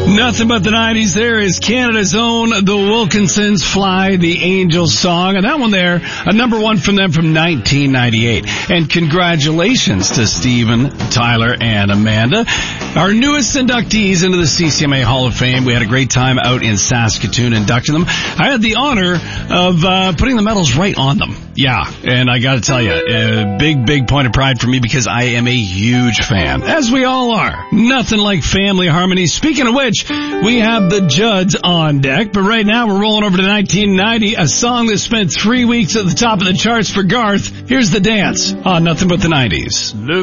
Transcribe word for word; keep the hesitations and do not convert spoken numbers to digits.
Nothing but the nineties. There is Canada's own The Wilkinsons, Fly the Angels song. And that one there, a number one from them from nineteen ninety-eight. And congratulations to Steven, Tyler, and Amanda, our newest inductees into the C C M A Hall of Fame. We had a great time out in Saskatoon inducting them. I had the honor of uh, putting the medals right on them. Yeah, and I got to tell you, a big, big point of pride for me because I am a huge fan, as we all are. Nothing like family harmony. Speaking of which, we have the Judds on deck, but right now we're rolling over to nineteen ninety, a song that spent three weeks at the top of the charts for Garth. Here's The Dance on Nothing But the nineties. Look